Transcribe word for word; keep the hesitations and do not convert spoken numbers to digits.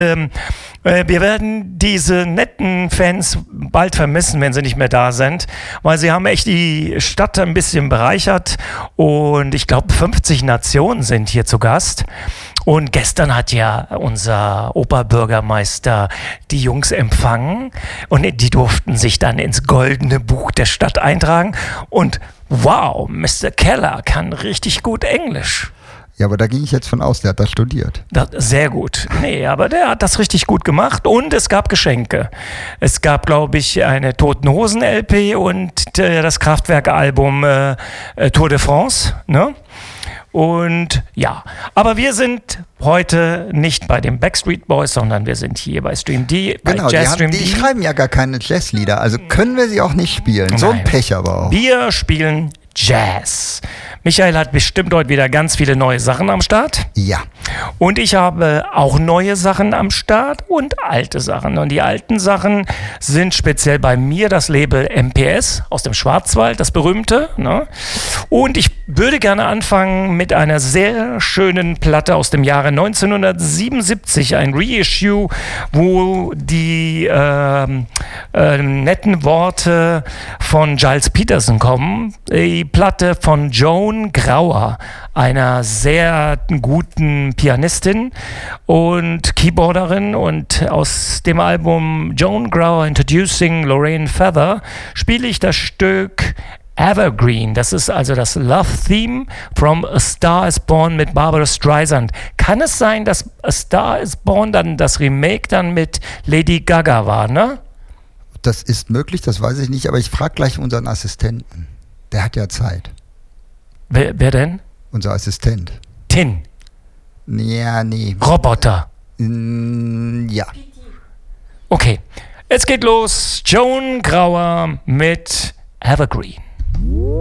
Ähm, äh, wir werden diese netten Fans bald vermissen, wenn sie nicht mehr da sind, weil sie haben echt die Stadt ein bisschen bereichert und ich glaube fünfzig Nationen sind hier zu Gast. Und gestern hat ja unser Oberbürgermeister die Jungs empfangen und die durften sich dann ins goldene Buch der Stadt eintragen und wow, Mister Keller kann richtig gut Englisch. Ja, aber da ging ich jetzt von aus, der hat das studiert. Das, sehr gut. Nee, aber der hat das richtig gut gemacht und es gab Geschenke. Es gab, glaube ich, eine Toten Hosen L P und äh, das Kraftwerk-Album äh, äh, Tour de France, ne? Und ja, aber wir sind heute nicht bei den Backstreet Boys, sondern wir sind hier bei Stream D, bei Genau, Jazz die, Stream haben, die D. schreiben ja gar keine Jazzlieder, also können wir sie auch nicht spielen. So ein Nein. Pech aber auch. Wir spielen Jazz. Michael hat bestimmt heute wieder ganz viele neue Sachen am Start. Ja. Und ich habe auch neue Sachen am Start und alte Sachen. Und die alten Sachen sind speziell bei mir das Label M P S aus dem Schwarzwald, das berühmte. Ne? Und ich würde gerne anfangen mit einer sehr schönen Platte aus dem Jahre neunzehnhundertsiebenundsiebzig, ein Reissue, wo die äh, äh, netten Worte von Gilles Peterson kommen. Die Platte von Joan Grauer, einer sehr guten Pianistin und Keyboarderin, und aus dem Album Joan Grauer Introducing Lorraine Feather spiele ich das Stück Evergreen. Das ist also das Love Theme from A Star Is Born mit Barbra Streisand. Kann es sein, dass A Star Is Born dann das Remake dann mit Lady Gaga war, ne? Das ist möglich, das weiß ich nicht, aber ich frage gleich unseren Assistenten. Der hat ja Zeit. Wer, wer denn? Unser Assistent. Tin. Ja, nee. Roboter. Mm, ja. Okay, es geht los. Joan Grauer mit Evergreen.